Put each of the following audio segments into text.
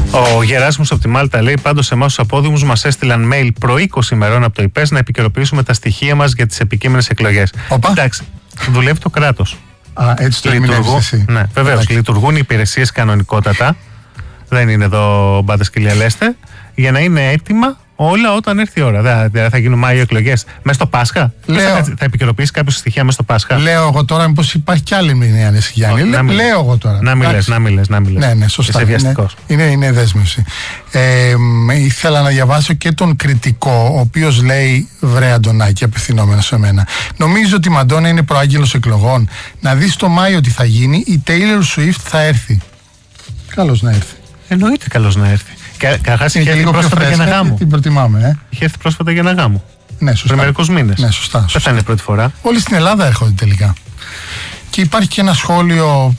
Ο Γεράσιμος από τη Μάλτα λέει: πάντως, εμάς τους απόδημους μας έστειλαν mail προ 20 ημερών από το ΙΠΕΣ να επικαιροποιήσουμε τα στοιχεία μας για τις επικείμενες εκλογές. Εντάξει, δουλεύει το κράτος. Έτσι το ερμηνεύεις εσύ. Ναι, βεβαίως. Λειτουργούν οι υπηρεσίες κανονικότατα. Δεν είναι εδώ μπάντες και λιαλέστε. Για να είναι έτοιμα όλα όταν έρθει η ώρα. Θα γίνουν Μάιο εκλογές μέσα στο Πάσχα. Θα επικαιροποιήσει κάποιο στοιχεία μέσα στο Πάσχα. Λέω εγώ τώρα, μήπως υπάρχει κι άλλη μηνύα, Γιάννη. Λέω εγώ τώρα. Να μιλες. Ναι, σωστά. Είσαι βιαστικός. Είναι δέσμευση. Ήθελα να διαβάσω και τον κριτικό, ο οποίος λέει: βρε Αντωνάκη, απευθυνόμενο σε μένα. Νομίζω ότι η Μαντόνα είναι προάγγελος εκλογών. Να δεις το Μάιο τι θα γίνει, η Taylor Swift θα έρθει. Καλώς να έρθει. Εννοείται καλώς να έρθει. Καταρχάς είχε έρθει πρόσφατα για ένα γάμο. Την προτιμάμε, Είχε έρθει πρόσφατα για ένα γάμο. Ναι, σωστά. Πριν μερικούς μήνες. Ναι, σωστά. Δεν θα είναι πρώτη φορά. Όλοι στην Ελλάδα έρχονται τελικά. Και υπάρχει και ένα σχόλιο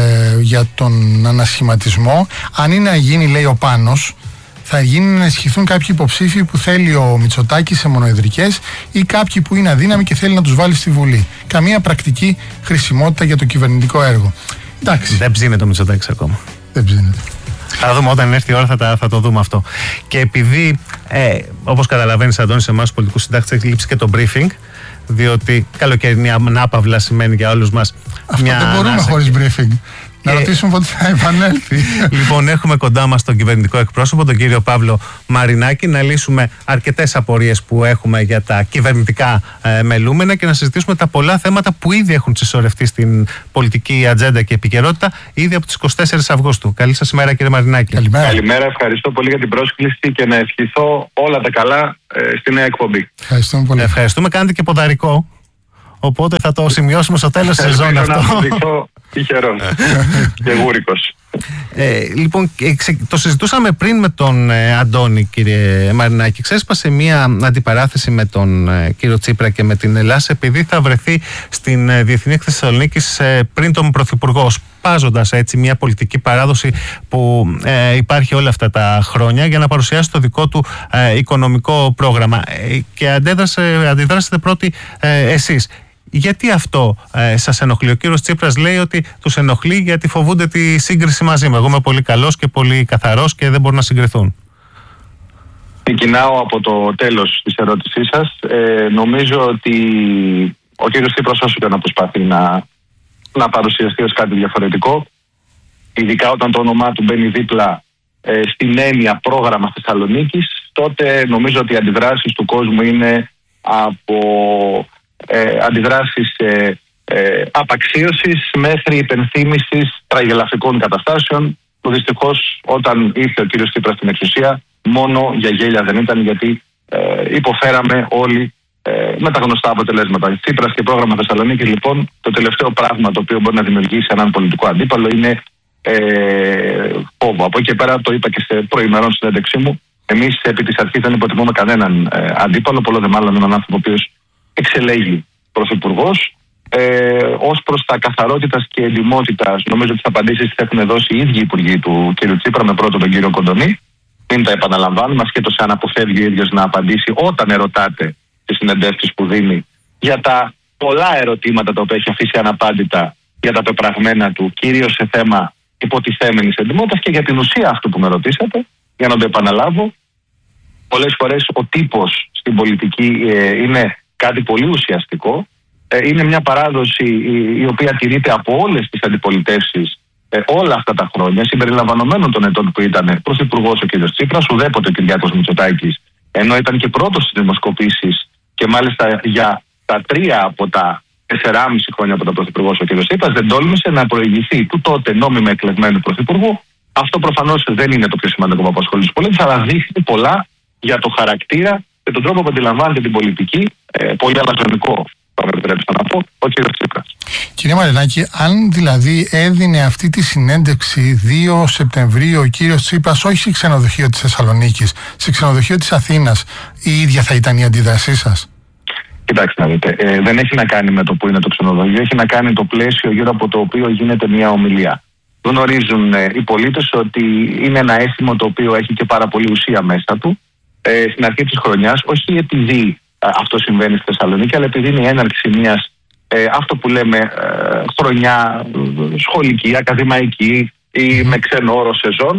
για τον ανασχηματισμό. Αν είναι να γίνει, λέει ο Πάνος, θα γίνει να ενισχυθούν κάποιοι υποψήφοι που θέλει ο Μητσοτάκης σε μονοεδρικές ή κάποιοι που είναι αδύναμοι και θέλει να τους βάλει στη Βουλή. Καμία πρακτική χρησιμότητα για το κυβερνητικό έργο. Εντάξει. Δεν ψήνεται το Μητσοτάκης ακόμα. Δεν ψήνεται. Θα δούμε όταν έρθει η ώρα, θα το δούμε αυτό. Και επειδή, όπως καταλαβαίνεις, Αντώνη, σε εμάς τους πολιτικούς συντάκτες έχει λείψει και το briefing, διότι καλοκαιρινή ανάπαυλα σημαίνει για όλους μας αυτό δεν μπορούμε χωρίς briefing. Να ρωτήσουμε πότε θα επανέλθει. Λοιπόν, έχουμε κοντά μας τον κυβερνητικό εκπρόσωπο, τον κύριο Παύλο Μαρινάκη, να λύσουμε αρκετές απορίες που έχουμε για τα κυβερνητικά μελούμενα και να συζητήσουμε τα πολλά θέματα που ήδη έχουν συσσωρευτεί στην πολιτική ατζέντα και επικαιρότητα ήδη από τις 24 Αυγούστου. Καλή σας ημέρα, κύριε Μαρινάκη. Καλημέρα, ευχαριστώ πολύ για την πρόσκληση και να ευχηθώ όλα τα καλά στη νέα εκπομπή. Ευχαριστούμε πολύ. Ευχαριστούμε, κάνετε και ποδαρικό. Οπότε θα το σημειώσουμε στο τέλος της σεζόν αυτό. Να αποδειχθώ τυχερός και γούρικος. Λοιπόν, το συζητούσαμε πριν με τον Αντώνη, κύριε Μαρινάκη. Ξέσπασε μια αντιπαράθεση με τον κύριο Τσίπρα και με την Ελλάδα, επειδή θα βρεθεί στην Διεθνή Έκθεση Θεσσαλονίκης πριν τον Πρωθυπουργό, σπάζοντας έτσι μια πολιτική παράδοση που υπάρχει όλα αυτά τα χρόνια, για να παρουσιάσει το δικό του οικονομικό πρόγραμμα. Και αντιδράσετε πρώτοι εσείς. Γιατί αυτό σας ενοχλεί? Ο κύριος Τσίπρας λέει ότι τους ενοχλεί γιατί φοβούνται τη σύγκριση μαζί μου. Εγώ είμαι πολύ καλός και πολύ καθαρός και δεν μπορούν να συγκριθούν. Ξεκινάω από το τέλος της ερώτησής σας. Νομίζω ότι ο κύριος Τσίπρας όσο και να προσπαθεί να παρουσιαστεί ως κάτι διαφορετικό, ειδικά όταν το όνομά του μπαίνει δίπλα στην έννοια πρόγραμμα Θεσσαλονίκης, τότε νομίζω ότι οι αντιδράσεις του κόσμου είναι από αντιδράσεις απαξίωσης μέχρι υπενθύμησης τραγελαφικών καταστάσεων που δυστυχώς όταν ήρθε ο κύριος Τσίπρας στην εξουσία μόνο για γέλια δεν ήταν, γιατί υποφέραμε όλοι με τα γνωστά αποτελέσματα. Τσίπρας και πρόγραμμα Θεσσαλονίκη, λοιπόν, το τελευταίο πράγμα το οποίο μπορεί να δημιουργήσει έναν πολιτικό αντίπαλο είναι φόβο. Από εκεί και πέρα, το είπα και σε προημερών συνέντευξή μου, εμείς επί της αρχής δεν υποτιμούμε κανέναν αντίπαλο, πολλό δε μάλλον έναν άνθρωπο ο οποίος εξελέγει πρωθυπουργός. Ως προς τα καθαρότητας και εντιμότητας, νομίζω ότι τις απαντήσεις θα έχουν δώσει οι ίδιοι υπουργοί του κ. Τσίπρα, με πρώτο τον κύριο Κοντονή. Μην τα επαναλαμβάνουμε, ασχέτως αν αποφεύγει ο ίδιος να απαντήσει όταν ερωτάται τις συνεντεύξεις που δίνει για τα πολλά ερωτήματα τα οποία έχει αφήσει αναπάντητα για τα πεπραγμένα του, κυρίως σε θέμα υποτιθέμενης εντιμότητας, και για την ουσία αυτού που με ρωτήσατε, για να το επαναλάβω. Πολλές φορές ο τύπος στην πολιτική είναι κάτι πολύ ουσιαστικό. Είναι μια παράδοση η οποία τηρείται από όλες τις αντιπολιτεύσεις όλα αυτά τα χρόνια, συμπεριλαμβανομένων των ετών που ήταν πρωθυπουργός ο κ. Τσίπρας, ουδέποτε ο Κυριάκος Μητσοτάκης, ενώ ήταν και πρώτος στις δημοσκοπήσεις και μάλιστα για τα 3 από τα 4,5 χρόνια από τον πρωθυπουργός ο κ. Τσίπρας, δεν τόλμησε να προηγηθεί του τότε νόμιμα εκλεγμένου πρωθυπουργού. Αυτό προφανώς δεν είναι το πιο σημαντικό που απασχολεί τους πολίτες, αλλά δείχνει πολλά για το χαρακτήρα και τον τρόπο που αντιλαμβάνεται την πολιτική, πολύ αλαζονικό, θα με επιτρέψετε να πω, ο κ. Τσίπρας. Κύριε Μαρινάκη, αν δηλαδή έδινε αυτή τη συνέντευξη 2 Σεπτεμβρίου ο κύριος Τσίπρας, όχι σε ξενοδοχείο της Θεσσαλονίκης, σε ξενοδοχείο της Αθήνας, η ίδια θα ήταν η αντίδρασή σας? Κοιτάξτε να δείτε, δεν έχει να κάνει με το που είναι το ξενοδοχείο, έχει να κάνει το πλαίσιο γύρω από το οποίο γίνεται μια ομιλία. Γνωρίζουν οι πολίτες ότι είναι ένα αίσθημα το οποίο έχει και πάρα πολύ ουσία μέσα του. Στην αρχή της χρονιάς, όχι επειδή αυτό συμβαίνει στη Θεσσαλονίκη, αλλά επειδή είναι η έναρξη μιας, αυτό που λέμε, χρονιά σχολική, ακαδημαϊκή ή με ξένο όρο σεζόν,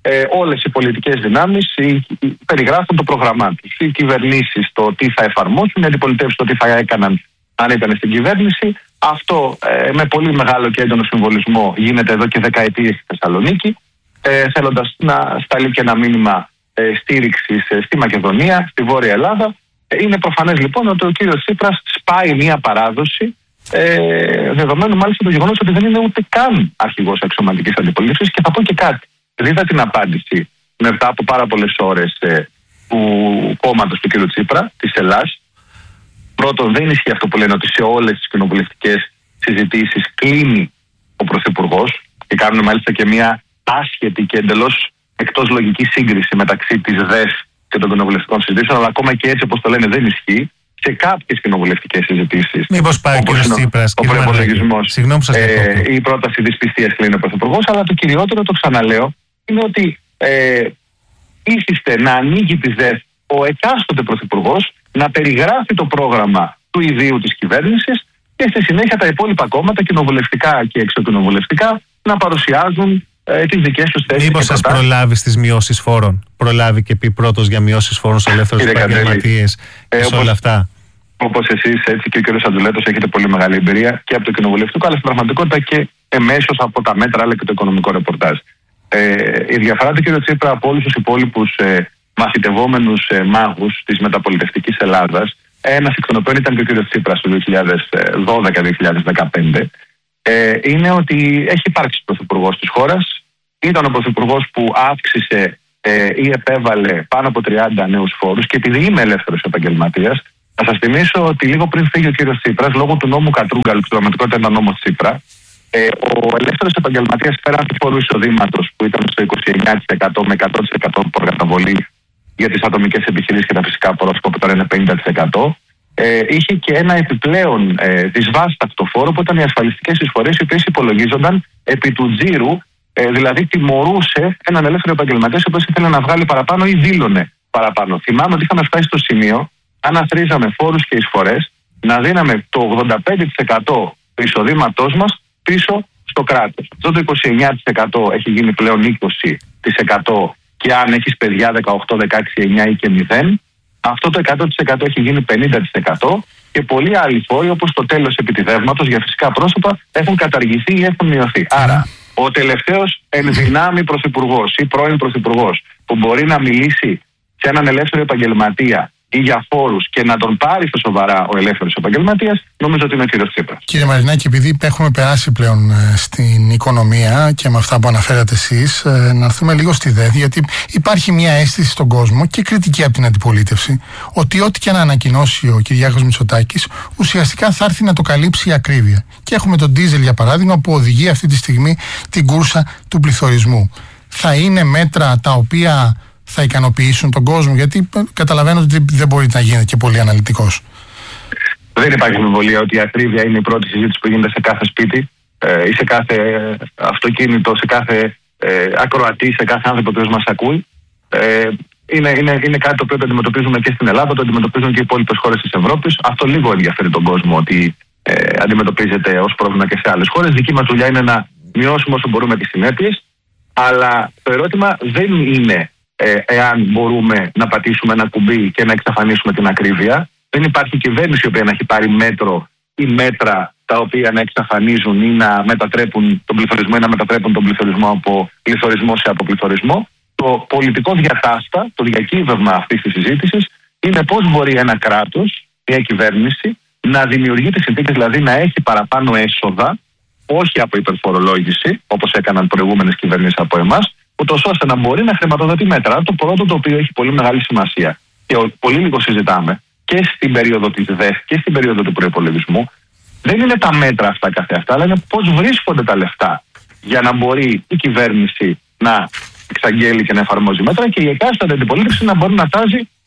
όλες οι πολιτικές δυνάμεις περιγράφουν το πρόγραμμά τους. Οι κυβερνήσεις το τι θα εφαρμόσουν, οι αντιπολιτεύσεις το τι θα έκαναν αν ήταν στην κυβέρνηση. Αυτό με πολύ μεγάλο και έντονο συμβολισμό γίνεται εδώ και δεκαετίες στη Θεσσαλονίκη, θέλοντας να σταλεί και ένα μήνυμα στήριξης στη Μακεδονία, στη Βόρεια Ελλάδα. Είναι προφανές λοιπόν ότι ο κύριος Τσίπρας σπάει μια παράδοση, δεδομένου μάλιστα το γεγονός ότι δεν είναι ούτε καν αρχηγός αξιωματικής αντιπολίτευσης. Και θα πω και κάτι. Είδα την απάντηση μετά από πάρα πολλές ώρες του κόμματος του κύριου Τσίπρα, της Ελλάς. Πρώτον, δεν ισχύει αυτό που λένε ότι σε όλες τις κοινοβουλευτικές συζητήσεις κλείνει ο Πρωθυπουργός, και κάνουν μάλιστα και μια άσχετη και εντελώς εκτός λογική σύγκριση μεταξύ της ΔΕΣ και των κοινοβουλευτικών συζητήσεων, αλλά ακόμα και έτσι όπως το λένε δεν ισχύει. Σε κάποιες κοινοβουλευτικές συζητήσεις, μήπως πάει ο κ. Τσίπρας, ο προϋπολογισμός, η πρόταση δυσπιστίας κλείνει ο Πρωθυπουργός, αλλά το κυριότερο, το ξαναλέω, είναι ότι ήθιστε να ανοίγει τη ΔΕΣ ο εκάστοτε Πρωθυπουργός, να περιγράφει το πρόγραμμα του ιδίου της κυβέρνησης και στη συνέχεια τα υπόλοιπα κόμματα, κοινοβουλευτικά και εξωκοινοβουλευτικά, να παρουσιάζουν τις δικές τους θέσεις. Μήπως σας προλάβει στις μειώσεις φόρων? Προλάβει και πει πρώτος για μειώσεις φόρων στους ελεύθερους επαγγελματίες και σε όλα αυτά. Όπως εσείς, έτσι και ο κ. Αντουλέτος, έχετε πολύ μεγάλη εμπειρία και από το κοινοβουλευτικό, αλλά στην πραγματικότητα και εμέσως από τα μέτρα, αλλά και το οικονομικό ρεπορτάζ. Η διαφορά του κ. Τσίπρα από όλους τους υπόλοιπους μαθητευόμενους μάγους της μεταπολιτευτικής Ελλάδας, ένας εκ των οποίων ήταν και ο κ. Τσίπρας το 2012-2015, είναι ότι έχει υπάρξει πρωθυπουργός της χώρας. Ήταν ο πρωθυπουργός που αύξησε ή επέβαλε πάνω από 30 νέους φόρους, και επειδή είμαι ελεύθερος επαγγελματίας, θα σας θυμίσω ότι λίγο πριν φύγει ο κ. Τσίπρας, λόγω του νόμου Κατρούγκαλ, που στην πραγματικότητα ήταν ο νόμος Τσίπρα, ο ελεύθερος επαγγελματίας, πέραν του φόρου εισοδήματος που ήταν στο 29% με 100% προκαταβολή για τις ατομικές επιχειρήσεις και τα φυσικά πρόσωπα που τώρα είναι 50%, είχε και ένα επιπλέον δυσβάστακτο φόρο που ήταν οι ασφαλιστικές εισφορές, οι οποίες υπολογίζονταν επί του τζίρου, δηλαδή τιμωρούσε έναν ελεύθερο επαγγελματία ο οποίος ήθελε να βγάλει παραπάνω ή δήλωνε παραπάνω. Θυμάμαι ότι είχαμε φτάσει στο σημείο, αν αθροίζαμε φόρους και εισφορές, να δίναμε το 85% του εισοδήματός μας πίσω στο κράτος. Αυτό το 29% έχει γίνει πλέον 20%, και αν έχεις παιδιά 18, 16, 9 ή και 0, αυτό το 100% έχει γίνει 50%, και πολλοί άλλοι φόροι, όπως το τέλος επιτιδεύματος για φυσικά πρόσωπα, έχουν καταργηθεί ή έχουν μειωθεί. Άρα, ο τελευταίος ενδυνάμει πρωθυπουργός ή πρώην πρωθυπουργός που μπορεί να μιλήσει σε έναν ελεύθερο επαγγελματία ή για φόρους και να τον πάρει στα σοβαρά ο ελεύθερος επαγγελματίας, νομίζω ότι είναι ο κ. Τσίπρας. Κύριε Μαρινάκη, επειδή έχουμε περάσει πλέον στην οικονομία και με αυτά που αναφέρατε εσείς, να έρθουμε λίγο στη ΔΕΔ, γιατί υπάρχει μια αίσθηση στον κόσμο και κριτική από την αντιπολίτευση ότι ό,τι και να ανακοινώσει ο Κυριάκος Μητσοτάκης, ουσιαστικά θα έρθει να το καλύψει η ακρίβεια. Και έχουμε τον ντίζελ, για παράδειγμα, που οδηγεί αυτή τη στιγμή την κούρσα του πληθωρισμού. Θα είναι μέτρα τα οποία θα ικανοποιήσουν τον κόσμο? Γιατί καταλαβαίνω ότι δεν μπορεί να γίνει και πολύ αναλυτικός. Δεν υπάρχει αμφιβολία ότι η ακρίβεια είναι η πρώτη συζήτηση που γίνεται σε κάθε σπίτι ή σε κάθε αυτοκίνητο, σε κάθε ακροατή, σε κάθε άνθρωπο που μας ακούει. Είναι κάτι το οποίο το αντιμετωπίζουμε και στην Ελλάδα, το αντιμετωπίζουν και οι υπόλοιπες χώρες της Ευρώπης. Αυτό λίγο ενδιαφέρει τον κόσμο, ότι αντιμετωπίζεται ως πρόβλημα και σε άλλες χώρες. Δική μας δουλειά είναι να μειώσουμε όσο μπορούμε τις συνέπειες, αλλά το ερώτημα δεν είναι εάν μπορούμε να πατήσουμε ένα κουμπί και να εξαφανίσουμε την ακρίβεια. Δεν υπάρχει κυβέρνηση η οποία να έχει πάρει μέτρο ή μέτρα τα οποία να εξαφανίζουν ή να μετατρέπουν τον πληθωρισμό ή να μετατρέπουν τον πληθωρισμό από πληθωρισμό σε αποπληθωρισμό. Το πολιτικό διατάστα, το διακύβευμα αυτής της συζήτησης είναι πώς μπορεί ένα κράτος, μια κυβέρνηση, να δημιουργεί τις συνθήκες, δηλαδή να έχει παραπάνω έσοδα, όχι από υπερφορολόγηση, όπως έκαναν προηγούμενες κυβερνήσεις από εμάς, ούτως ώστε να μπορεί να χρηματοδοτεί μέτρα. Το πρώτο, το οποίο έχει πολύ μεγάλη σημασία και πολύ λίγο συζητάμε και στην περίοδο της ΔΕΘ και στην περίοδο του προϋπολογισμού, δεν είναι τα μέτρα αυτά καθεαυτά, αλλά είναι πώς βρίσκονται τα λεφτά για να μπορεί η κυβέρνηση να εξαγγέλει και να εφαρμόζει μέτρα και η εκάστοτε αντιπολίτευση να μπορεί να τάζει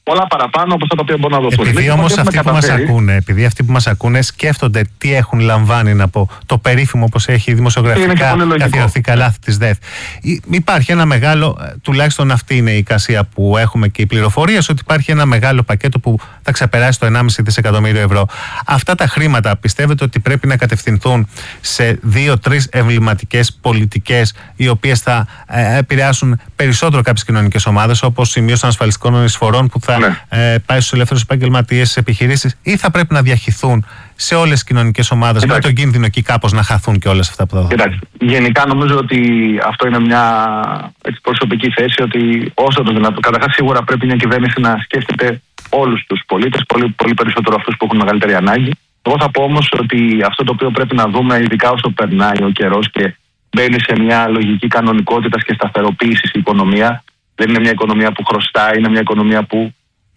πολλά παραπάνω από αυτά τα οποία μπορούν να δοθούν. Επειδή όμως αυτοί που μας ακούνε σκέφτονται τι έχουν λαμβάνει από το περίφημο, όπως έχει δημοσιογραφικά καθιερωθεί καλάθι της ΔΕΘ. Υπάρχει ένα μεγάλο, τουλάχιστον αυτή είναι η εικασία που έχουμε και οι πληροφορίες, ότι υπάρχει ένα μεγάλο πακέτο που θα ξεπεράσει το 1,5 δισεκατομμύριο ευρώ. Αυτά τα χρήματα πιστεύετε ότι πρέπει να κατευθυνθούν σε 2-3 εμβληματικές πολιτικές, οι οποίες θα επηρεάσουν περισσότερο κάποιες κοινωνικές ομάδες, όπως η μείωση των ασφαλιστικών εισφορών που θα πάει στους ελεύθερους επαγγελματίες, στις επιχειρήσεις, ή θα πρέπει να διαχυθούν σε όλες τις κοινωνικές ομάδες με τον κίνδυνο εκεί κάπως να χαθούν και όλες αυτά που θα δουν? Κοιτάξτε, γενικά νομίζω ότι αυτό είναι μια προσωπική θέση, ότι όσο το δυνατόν, καταρχάς σίγουρα πρέπει μια κυβέρνηση να σκέφτεται όλους τους πολίτες, πολύ περισσότερο αυτούς που έχουν μεγαλύτερη ανάγκη. Εγώ θα πω όμως ότι αυτό το οποίο πρέπει να δούμε, ειδικά όσο περνάει ο καιρός και μπαίνει σε μια λογική κανονικότητας και σταθεροποίησης η οικονομία, δεν είναι μια οικονομία που χρωστάει, είναι μια οικονομία που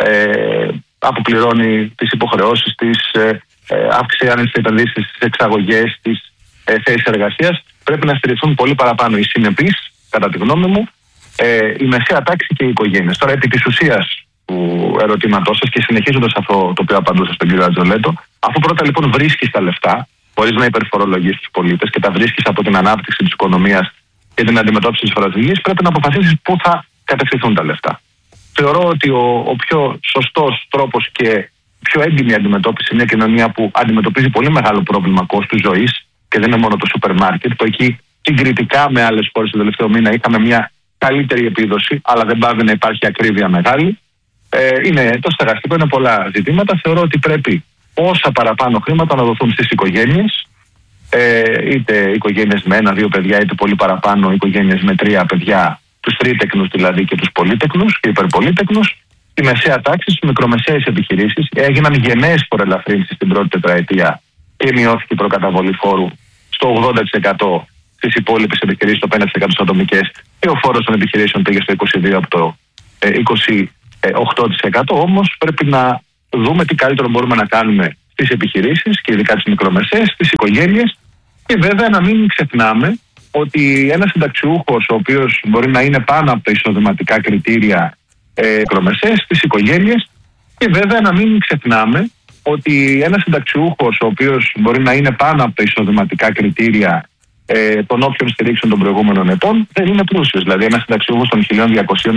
αποπληρώνει τις υποχρεώσεις της, αυξάνει τις επενδύσεις, τις εξαγωγές, τις θέσεις εργασίας. Πρέπει να στηριχθούν πολύ παραπάνω οι συνεπείς, κατά τη γνώμη μου, η μεσαία τάξη και οι οικογένειες. Τώρα, επί της ουσίας του ερωτήματός σας και συνεχίζοντας αυτό το οποίο απαντούσα στον κύριο Ατζολέτο, αφού πρώτα λοιπόν βρίσκεις τα λεφτά, χωρίς να υπερφορολογείς τους πολίτες και τα βρίσκεις από την ανάπτυξη της οικονομίας και την αντιμετώπιση της φοροδιαφυγής, πρέπει να αποφασίσεις πού θα κατευθυνθούν τα λεφτά. Θεωρώ ότι ο πιο σωστός τρόπος και πιο έντιμη αντιμετώπιση σε μια κοινωνία που αντιμετωπίζει πολύ μεγάλο πρόβλημα κόστους ζωής, και δεν είναι μόνο το σούπερ μάρκετ, που εκεί συγκριτικά με άλλες χώρες το τελευταίο μήνα είχαμε μια καλύτερη επίδοση, αλλά δεν πάβει να υπάρχει ακρίβεια μεγάλη. Είναι το στεγαστικό, είναι πολλά ζητήματα. Θεωρώ ότι πρέπει όσα παραπάνω χρήματα να δοθούν στις οικογένειες, είτε οικογένειες με 1-2 παιδιά, είτε πολύ παραπάνω οικογένειες με 3 παιδιά, τους τρίτεκνους δηλαδή και τους πολύτεκνους και υπερπολίτεκνους, τη μεσαία τάξη, στις μικρομεσαίες επιχειρήσεις. Έγιναν γενναίες φοροελαφρύνσεις την πρώτη τετραετία και μειώθηκε η προκαταβολή φόρου στο 80% στις υπόλοιπες επιχειρήσεις, στο 5% στις ατομικές, και ο φόρος των επιχειρήσεων πήγε στο 22% από το 28%. Όμως πρέπει να δούμε τι καλύτερο μπορούμε να κάνουμε στις επιχειρήσεις και ειδικά τις μικρομεσαίες, στις οικογένειες, και βέβαια να μην ξεχνάμε ότι ένας συνταξιούχος ο οποίος μπορεί να είναι πάνω από τα εισοδηματικά κριτήρια μικρομεσαίες, στις οικογένειες, και βέβαια να μην ξεχνάμε ότι ένας συνταξιούχος ο οποίος μπορεί να είναι πάνω από τα εισοδηματικά κριτήρια των όποιων στηρίξεων των προηγούμενων ετών δεν είναι πλούσιος. Δηλαδή ένας συνταξιούχος των 1.200